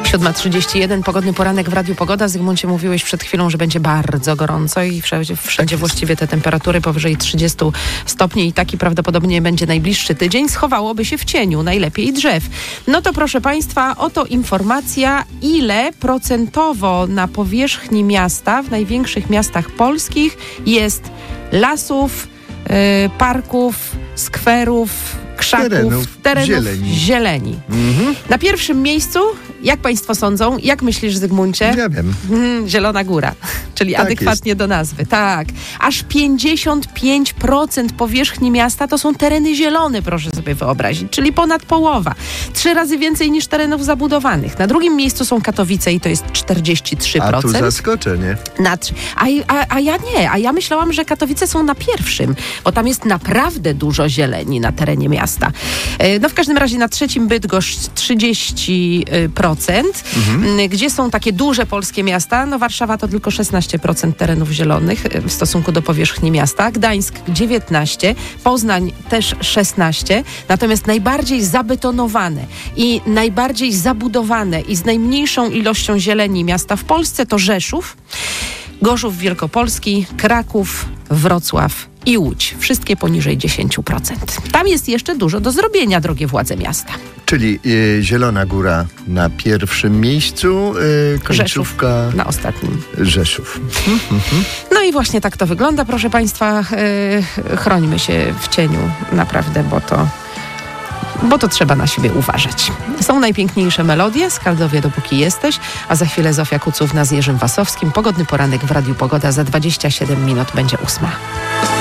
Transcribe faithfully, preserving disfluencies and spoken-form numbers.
siódma trzydzieści jeden, pogodny poranek w Radiu Pogoda. Zygmuncie, mówiłeś przed chwilą, że będzie bardzo gorąco i wszędzie, wszędzie tak właściwie te temperatury powyżej trzydzieści stopni i taki prawdopodobnie będzie najbliższy tydzień. Schowałoby się w cieniu, najlepiej drzew. No to proszę Państwa, oto informacja, ile procentowo na powierzchni miasta, w największych miastach polskich jest lasów, yy, parków, skwerów, krzaków, terenów, terenów zieleni. zieleni. Mhm. Na pierwszym miejscu, jak Państwo sądzą, jak myślisz, Zygmuncie? Ja wiem. Mm, Zielona Góra, czyli tak adekwatnie jest do nazwy. Tak. Aż pięćdziesiąt pięć procent powierzchni miasta to są tereny zielone, proszę sobie wyobrazić, czyli ponad połowa. Trzy razy więcej niż terenów zabudowanych. Na drugim miejscu są Katowice i to jest czterdzieści trzy procent. A tu zaskoczę, nie? Na, a, a, a ja nie, a ja myślałam, że Katowice są na pierwszym, bo tam jest naprawdę dużo zieleni na terenie miasta. No w każdym razie na trzecim Bydgoszcz trzydzieści procent. Mhm. Gdzie są takie duże polskie miasta? No Warszawa to tylko szesnaście procent terenów zielonych w stosunku do powierzchni miasta. Gdańsk dziewiętnaście procent, Poznań też szesnaście procent. Natomiast najbardziej zabetonowane i najbardziej zabudowane i z najmniejszą ilością zieleni miasta w Polsce to Rzeszów, Gorzów Wielkopolski, Kraków, Wrocław i Łódź. Wszystkie poniżej dziesięć procent. Tam jest jeszcze dużo do zrobienia, drogie władze miasta. Czyli y, Zielona Góra na pierwszym miejscu, y, końcówka... Rzeszów na ostatnim. Rzeszów. No i właśnie tak to wygląda, proszę Państwa. Y, chrońmy się w cieniu, naprawdę, bo to... bo to trzeba na siebie uważać. Są najpiękniejsze melodie, Skaldowie dopóki jesteś, a za chwilę Zofia Kucówna z Jerzym Wasowskim. Pogodny poranek w Radiu Pogoda, za dwadzieścia siedem minut będzie ósma.